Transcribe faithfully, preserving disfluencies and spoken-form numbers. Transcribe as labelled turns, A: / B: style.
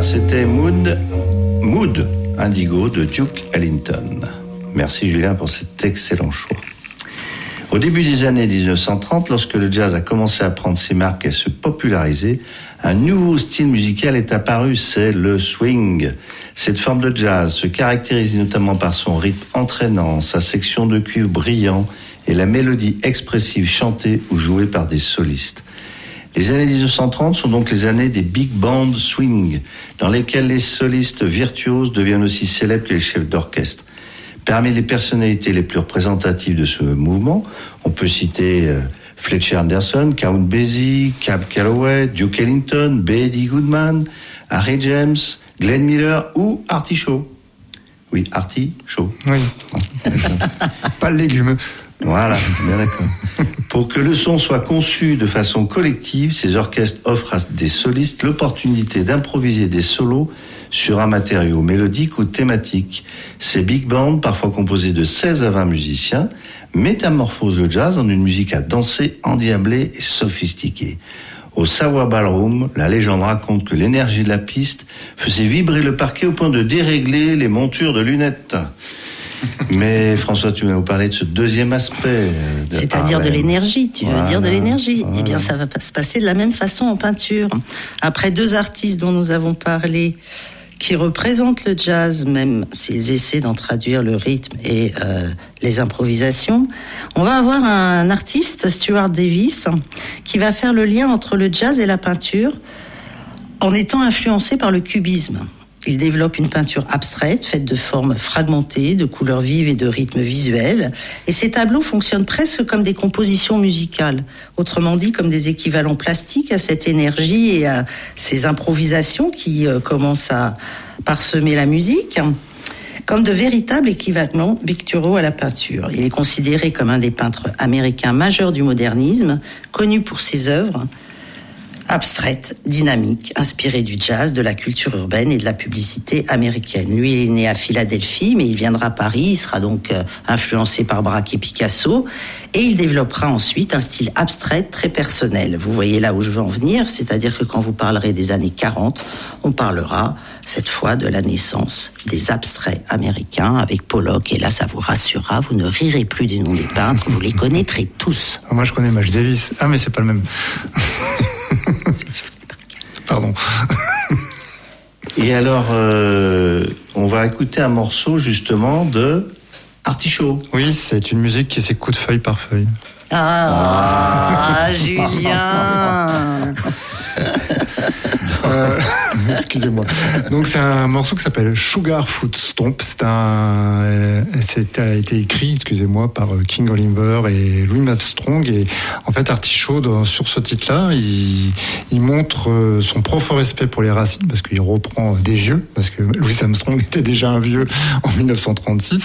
A: Voilà, c'était Mood, Mood Indigo de Duke Ellington. Merci Julien pour cet excellent choix. Au début des années dix-neuf cent trente, lorsque le jazz a commencé à prendre ses marques et à se populariser, un nouveau style musical est apparu, c'est le swing. Cette forme de jazz se caractérise notamment par son rythme entraînant, sa section de cuivre brillant et la mélodie expressive chantée ou jouée par des solistes. Les années dix-neuf cent trente sont donc les années des big band swing, dans lesquelles les solistes virtuoses deviennent aussi célèbres que les chefs d'orchestre. Parmi les personnalités les plus représentatives de ce mouvement, on peut citer euh, Fletcher Henderson, Count Basie, Cab Calloway, Duke Ellington, Buddy Goodman, Harry James, Glenn Miller ou Artie Shaw. Oui, Artie Shaw.
B: Oui. Pas le légume.
A: Voilà, bien d'accord. Pour que le son soit conçu de façon collective, ces orchestres offrent à des solistes l'opportunité d'improviser des solos sur un matériau mélodique ou thématique. Ces big bands, parfois composés de seize à vingt musiciens, métamorphosent le jazz en une musique à danser, endiablée et sophistiquée. Au Sawa Ballroom, la légende raconte que l'énergie de la piste faisait vibrer le parquet au point de dérégler les montures de lunettes. Mais François, tu vas nous parler de ce deuxième aspect. De
C: C'est-à-dire
A: Harlem.
C: de l'énergie, tu
A: voilà,
C: veux dire de l'énergie.
A: voilà.
C: Eh bien, ça va se passer de la même façon en peinture. Après deux artistes dont nous avons parlé, qui représentent le jazz, même s'ils essaient d'en traduire le rythme et euh, les improvisations, on va avoir un artiste, Stuart Davis, qui va faire le lien entre le jazz et la peinture en étant influencé par le cubisme. Il développe une peinture abstraite, faite de formes fragmentées, de couleurs vives et de rythmes visuels. Et ces tableaux fonctionnent presque comme des compositions musicales. Autrement dit, comme des équivalents plastiques à cette énergie et à ces improvisations qui euh, commencent à parsemer la musique, comme de véritables équivalents picturaux à la peinture. Il est considéré comme un des peintres américains majeurs du modernisme, connu pour ses œuvres abstraite, dynamique, inspirée du jazz, de la culture urbaine et de la publicité américaine. Lui, il est né à Philadelphie, mais il viendra à Paris. Il sera donc euh, influencé par Braque et Picasso. Et il développera ensuite un style abstrait très personnel. Vous voyez là où je veux en venir, c'est-à-dire que quand vous parlerez des années quarante, on parlera cette fois de la naissance des abstraits américains avec Pollock. Et là, ça vous rassurera, vous ne rirez plus du nom des peintres, vous les connaîtrez tous.
B: Moi, je connais Miles Davis. Ah, mais c'est pas le même. Pardon.
A: Et alors, euh, on va écouter un morceau justement de Artie Shaw.
B: Oui, c'est une musique qui s'écoute feuille par feuille.
C: Ah, Julien.
B: euh, excusez-moi. Donc c'est un morceau qui s'appelle Sugar Foot Stomp. C'est un, euh, c'est a été écrit, excusez-moi, par King Oliver et Louis Armstrong. Et en fait, Artie Shaw, dans, sur ce titre-là, il, il montre son profond respect pour les racines parce qu'il reprend des vieux, parce que Louis Armstrong était déjà un vieux en dix-neuf cent trente-six.